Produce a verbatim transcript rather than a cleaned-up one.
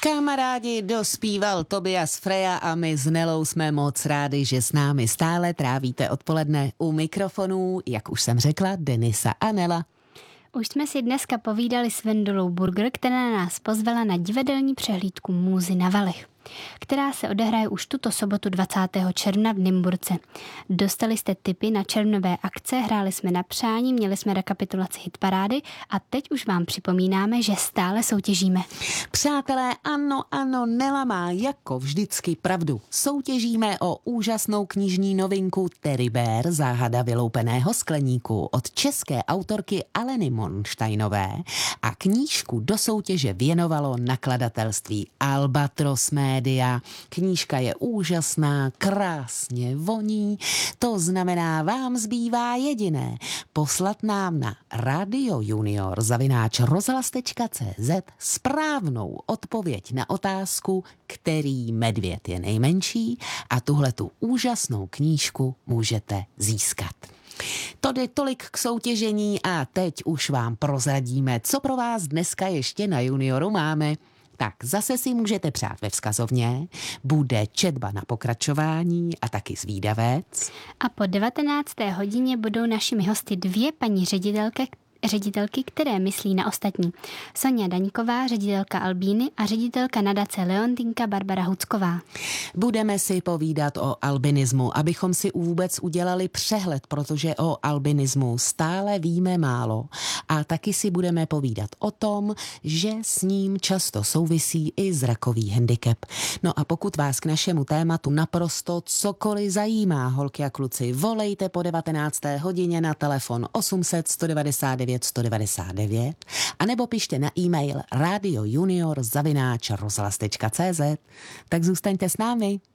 Kamarádi, dospíval Tobias Freja a my s Nelou jsme moc rádi, že s námi stále trávíte odpoledne u mikrofonů, jak už jsem řekla, Denisa a Nela. Už jsme si dneska povídali s Vendulou Burger, která nás pozvala na divadelní přehlídku Můzy na valech, která se odehraje už tuto sobotu dvacátého června v Nymburce. Dostali jste tipy na červnové akce, hráli jsme na přání, měli jsme rekapitulaci hitparády a teď už vám připomínáme, že stále soutěžíme. Přátelé, ano, ano, Nela má jako vždycky pravdu. Soutěžíme o úžasnou knižní novinku Teddy Bear, záhada vyloupeného skleníku od české autorky Aleny Monštejnové a knížku do soutěže věnovalo nakladatelství Albatros Media. Knížka je úžasná, krásně voní, to znamená, vám zbývá jediné, poslat nám na radiojunior zavináč rozhlas tečka cé zet správnou odpověď na otázku, který medvěd je nejmenší a tuhletu úžasnou knížku můžete získat. To jde tolik k soutěžení a teď už vám prozradíme, co pro vás dneska ještě na Junioru máme. Tak zase si můžete přát ve vzkazovně, bude četba na pokračování a taky zvídavec. A po devatenácté hodině budou našimi hosty dvě paní ředitelky, ředitelky, které myslí na ostatní. Sonia Daňková, ředitelka Albíny a ředitelka nadace Leontinka Barbara Hucková. Budeme si povídat o albinismu, abychom si vůbec udělali přehled, protože o albinismu stále víme málo. A taky si budeme povídat o tom, že s ním často souvisí i zrakový handicap. No a pokud vás k našemu tématu naprosto cokoliv zajímá, holky a kluci, volejte po devatenácté hodině na telefon osm set sto devadesát devět sto devadesát devět a nebo pište na e-mail radiojunior zavináč rozhlas tečka cé zet. Tak zůstaňte s námi.